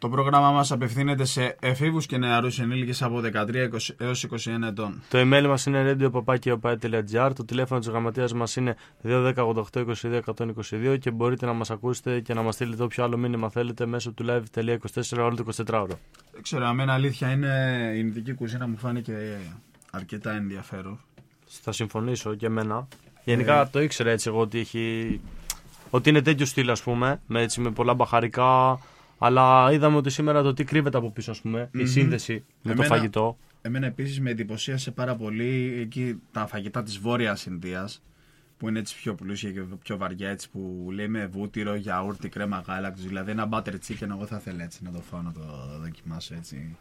Το πρόγραμμά μας απευθύνεται σε εφήβους και νεαρούς ενήλικες από 13 έως 21 ετών. Το email μας είναι radio@papakia.gr. Το τηλέφωνο της γραμματείας μας είναι 210-88-22-122 και μπορείτε να μας ακούσετε και να μας στείλετε όποιο άλλο μήνυμα θέλετε μέσω του live.24 όλο το 24ωρο. Δεν ξέρω, εμένα αλήθεια είναι η ινδική κουζίνα μου φάνηκε αρκετά ενδιαφέρον. Θα συμφωνήσω και εμένα. Γενικά το ήξερα έτσι εγώ ότι είναι τέτοιο στυλ, ας πούμε, με πολλά μπαχαρικά. Αλλά είδαμε ότι σήμερα το τι κρύβεται από πίσω, ας πούμε, η σύνδεση με το φαγητό. Εμένα επίσης με εντυπωσίασε πάρα πολύ εκεί τα φαγητά της Βόρειας Ινδίας, που είναι έτσι πιο πλούσια και πιο βαριά, έτσι, που λέει με βούτυρο, γιαούρτι, κρέμα γάλακτος. Δηλαδή ένα butter chicken, εγώ θα ήθελα έτσι να το φάω, να το δοκιμάσω έτσι.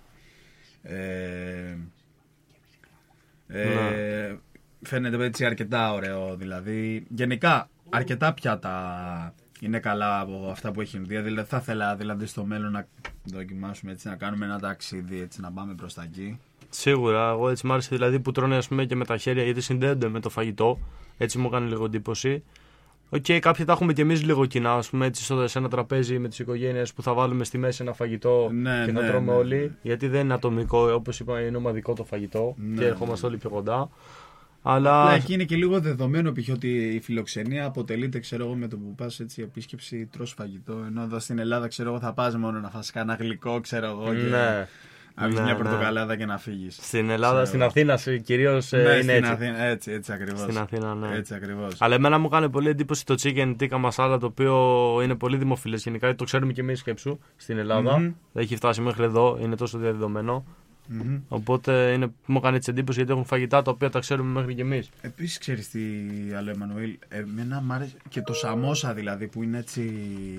Φαίνεται έτσι αρκετά ωραίο, δηλαδή. Γενικά αρκετά πιάτα είναι καλά από αυτά που έχει η Ινδία. Δηλαδή θα ήθελα δηλαδή στο μέλλον να δοκιμάσουμε έτσι, να κάνουμε ένα ταξίδι έτσι, να πάμε προς τα εκεί. Σίγουρα, εγώ έτσι μ' άρεσε δηλαδή που τρώνε, ας πούμε, και με τα χέρια, γιατί συνδέονται με το φαγητό. Έτσι μου έκανε λίγο εντύπωση. Κάποια τα έχουμε κι εμείς λίγο κοινά, ας πούμε, έτσι σε ένα τραπέζι με τις οικογένειες που θα βάλουμε στη μέση ένα φαγητό και θα τρώμε όλοι. Γιατί δεν είναι ατομικό, όπως είπα, είναι ομαδικό το φαγητό και ερχόμαστε όλοι πιο κοντά. Αλλά εκεί είναι και λίγο δεδομένο π.χ. ότι η φιλοξενία αποτελείται, ξέρω εγώ, με το που πας έτσι επίσκεψη, τρως φαγητό. Ενώ εδώ στην Ελλάδα, ξέρω εγώ, θα πας μόνο να φας κανένα γλυκό, ξέρω εγώ. Ναι. Να βγεις μια πορτοκαλάδα και να φύγεις. Στην Ελλάδα, στην Αθήνα κυρίως είναι στην έτσι. Αθήνα, έτσι ακριβώς. Στην Αθήνα, ναι. Έτσι ακριβώς. Αλλά εμένα μου έκανε πολύ εντύπωση το chicken tikka masala, το οποίο είναι πολύ δημοφιλές γενικά. Το ξέρουμε και εμείς, σκέψου, στην Ελλάδα. Έχει φτάσει μέχρι εδώ, είναι τόσο διαδεδομένο. Οπότε μου έκανε έτσι εντύπωση, γιατί έχουν φαγητά τα οποία τα ξέρουμε μέχρι και εμείς. Επίσης, ξέρεις τι άλλο, Εμμανουήλ, εμένα μου άρεσε και το σαμόσα, δηλαδή, που είναι έτσι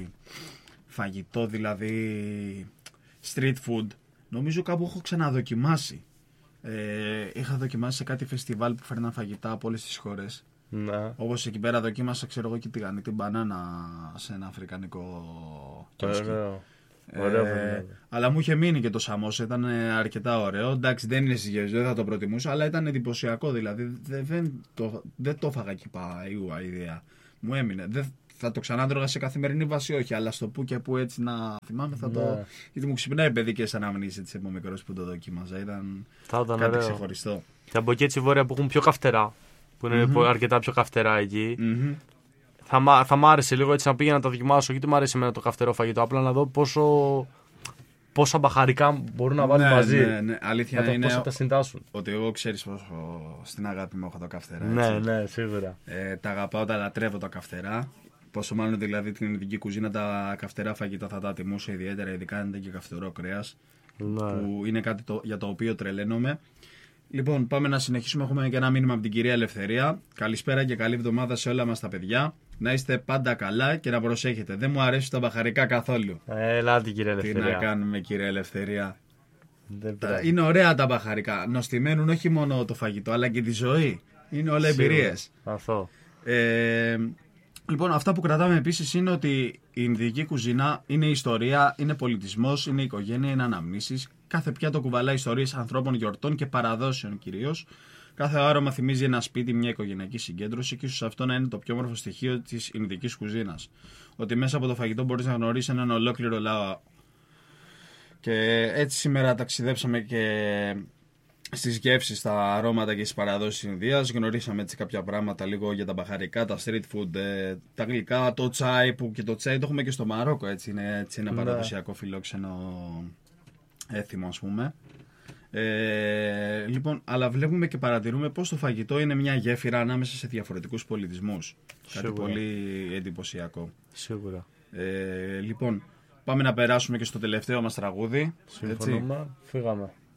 φαγητό, δηλαδή street food. Νομίζω κάπου έχω ξαναδοκιμάσει. Είχα δοκιμάσει σε κάτι φεστιβάλ που φέρναν φαγητά από όλες τις χώρες. Ναι. Όπως εκεί πέρα δοκίμασα, ξέρω εγώ, και την μπανάνα σε ένα αφρικανικό κιόσκι. Ωραίο. Αλλά μου είχε μείνει και το σαμόσα, ήταν αρκετά ωραίο. Εντάξει, δεν είναι συγγενής, δεν θα το προτιμούσα, αλλά ήταν εντυπωσιακό. Δηλαδή δεν το έφαγα και η ιδέα. Μου έμεινε. Δεν θα το ξανά σε καθημερινή βάση, όχι, αλλά στο που και που έτσι να θυμάμαι θα το. Γιατί μου ξυπνάει παιδικές αναμνήσεις έτσι από μικρός που το δοκίμαζα. Ήταν κάτι ωραίο. Ξεχωριστό. Και από εκεί έτσι βόρεια που έχουν πιο καυτερά, που είναι αρκετά πιο καυτερά εκεί. Θα μ' άρεσε λίγο έτσι να πήγαινα να τα δοκιμάσω, γιατί μου άρεσε εμένα το καυτερό φαγητό. Απλά να δω πόσα μπαχαρικά μπορούν να βάλουν μαζί. Ναι. Αλήθεια είναι. Πώς θα τα συντάσσουν. Ότι εγώ ξέρεις πόσο στην αγάπη μου έχω τα καυτερά. Ναι, σίγουρα. Τα αγαπάω, τα λατρεύω τα καυτερά. Πόσο μάλλον δηλαδή την ειδική κουζίνα, τα καυτερά φαγητά θα τα τιμούσα ιδιαίτερα, ειδικά αν είναι και καυτερό κρέας. Που είναι κάτι για το οποίο τρελαίνομαι. Λοιπόν, πάμε να συνεχίσουμε. Έχουμε και ένα μήνυμα από την κυρία Ελευθερία. Καλησπέρα και καλή εβδομάδα σε όλα μας τα παιδιά. Να είστε πάντα καλά και να προσέχετε. Δεν μου αρέσουν τα μπαχαρικά καθόλου. Ελάτε, κυρία Ελευθερία. Τι να κάνουμε, κυρία Ελευθερία. Είναι ωραία τα μπαχαρικά. Νοστιμαίνουν όχι μόνο το φαγητό, αλλά και τη ζωή. Είναι όλα εμπειρίες. Αυτό. Λοιπόν, αυτά που κρατάμε επίσης είναι ότι η Ινδική κουζίνα είναι ιστορία, είναι πολιτισμός, είναι οικογένεια, είναι αναμνήσεις. Κάθε πιάτο κουβαλάει ιστορίες ανθρώπων, γιορτών και παραδόσεων κυρίως. Κάθε άρωμα θυμίζει ένα σπίτι, μια οικογενειακή συγκέντρωση και ίσως αυτό να είναι το πιο όμορφο στοιχείο της Ινδικής κουζίνας. Ότι μέσα από το φαγητό μπορείς να γνωρίσεις έναν ολόκληρο λαό. Και έτσι σήμερα ταξιδέψαμε και στις γεύσεις, στα αρώματα και στις παραδόσεις της Ινδίας. Γνωρίσαμε έτσι κάποια πράγματα λίγο για τα μπαχαρικά, τα street food, τα γλυκά, το τσάι, που και το τσάι το έχουμε και στο Μαρόκο, έτσι είναι έτσι ένα παραδοσιακό φιλόξενο έθιμο, ας πούμε. Λοιπόν, αλλά βλέπουμε και παρατηρούμε πως το φαγητό είναι μια γέφυρα ανάμεσα σε διαφορετικούς πολιτισμούς. Κάτι πολύ εντυπωσιακό. Σίγουρα. Λοιπόν, πάμε να περάσουμε και στο τελευταίο μας τραγούδι. Συμφωνούμε. Φύγαμε.